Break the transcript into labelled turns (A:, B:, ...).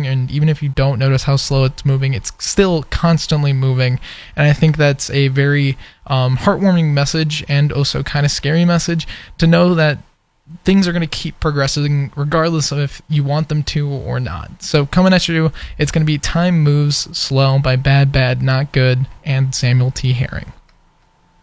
A: moving, and even if you don't notice how slow it's moving, it's still constantly moving. And I think that's a very heartwarming message, and also kind of scary message, to know that things are going to keep progressing regardless of if you want them to or not. So coming at you, it's going to be Time Moves Slow by Bad Bad Not Good and Samuel T. Herring.